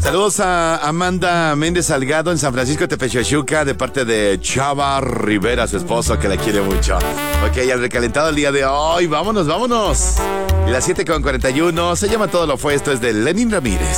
Saludos a Amanda Méndez Salgado en San Francisco Tepechuchuca de parte de Chava Rivera, su esposo, que la quiere mucho. Ok, al recalentado el día de hoy. Vámonos. Y las 7:41 se llama Todo lo fue. Esto es de Lenin Ramírez.